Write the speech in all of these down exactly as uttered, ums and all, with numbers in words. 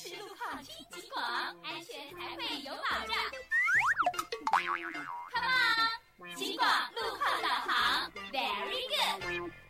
实路况听警广，安全才会有保障。Come on， 警广路况导航 ，Very good。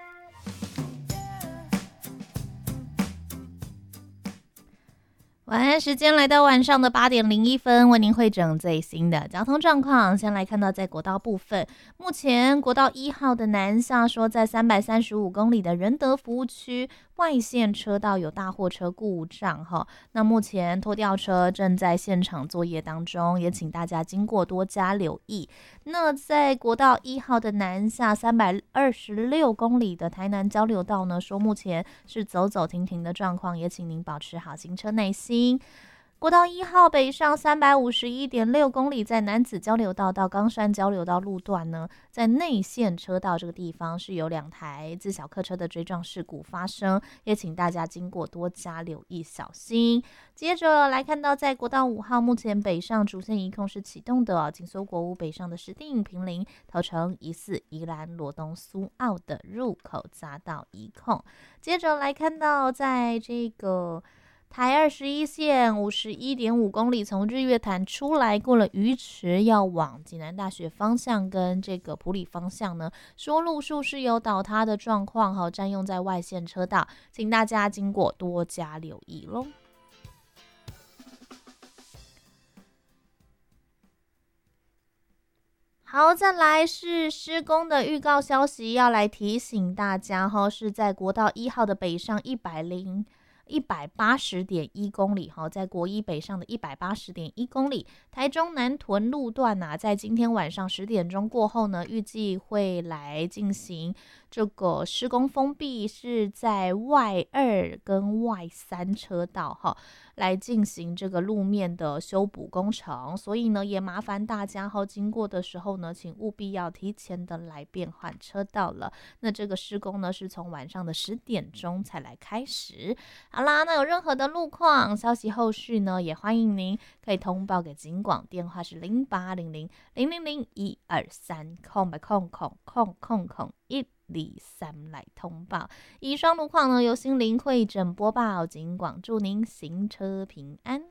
晚安时间来到晚上的八点零一分，为您汇整最新的交通状况。先来看到在国道部分，目前国道一号的南下说，在三百三十五公里的仁德服务区外线车道有大货车故障哈，那目前拖吊车正在现场作业当中，也请大家经过多加留意。那在国道一号的南下三百二十六公里的台南交流道呢，说目前是走走停停的状况，也请您保持好行车耐心。国道一号北上三百五十一点六公里，在楠梓交流道到冈山交流道路段呢，在内线车道这个地方是有两台自小客车的追撞事故发生，也请大家经过多加留意小心。接着来看到在国道五号，目前北上主线一控是启动的、哦，紧缩国五北上的石碇、坪林、头城、宜四、宜兰、罗东、苏澳的入口匝道一控。接着来看到在这个台二十一线五十一点五公里，从日月潭出来，过了鱼池，要往济南大学方向跟这个埔里方向呢，说路数是有倒塌的状况哈，占用在外线车道，请大家经过多加留意咯。好，再来是施工的预告消息，要来提醒大家哈，是在国道一号的北上一百零。一百八十点一公里，在国一北上的一百八十点一公里，台中南屯路段啊，在今天晚上十点钟过后呢，预计会来进行这个施工封闭，是在外二跟外三车道哈，来进行这个路面的修补工程，所以呢，也麻烦大家哈，经过的时候呢，请务必要提前的来变换车道了。那这个施工呢，是从晚上的十点钟才来开始。好啦，那有任何的路况消息后续呢，也欢迎您可以通报给警广，电话是零八零零零零零一二三空白空空空空空一二三来通报。以上路况呢，由心灵会诊播报，警广祝您行车平安。